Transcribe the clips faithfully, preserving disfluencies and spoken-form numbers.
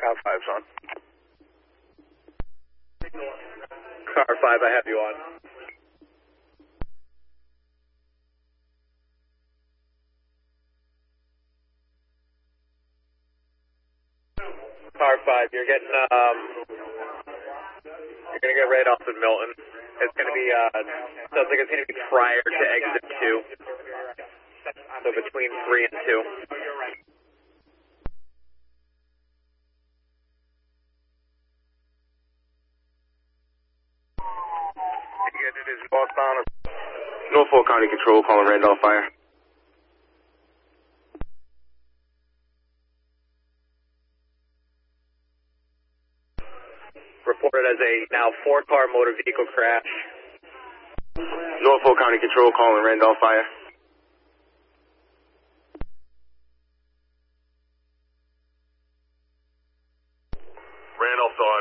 Car five's on. Car five, I have you on. Car five, you're getting, um, you're gonna get right off of Milton. It's gonna be, uh, sounds like it's gonna be prior to exit two. So between three and two. It is northbound. Norfolk County Control calling Randolph Fire. Reported as a now four-car motor vehicle crash. Norfolk County Control calling Randolph Fire. Randolph's on.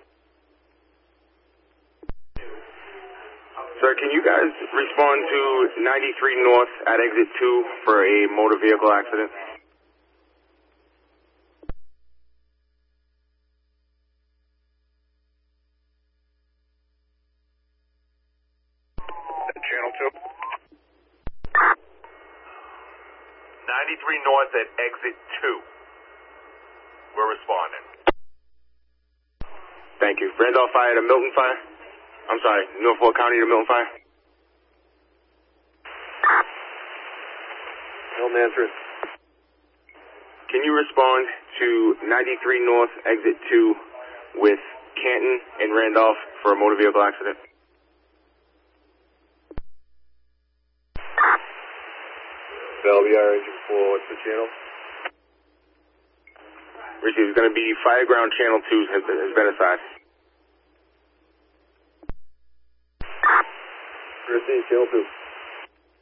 Sir, can you guys respond to ninety-three North at exit two for a motor vehicle accident? Channel two. ninety-three North at exit two. We're responding. Thank you. Randolph Fire to Milton Fire. I'm sorry, Norfolk County to Milton Fire. Milton answers. Can you respond to ninety-three North exit two with Canton and Randolph for a motor vehicle accident? Bell, B R engine four, what's the channel? Richie, it's going to be Fireground Channel two has been, has been assigned. Receive, channel two.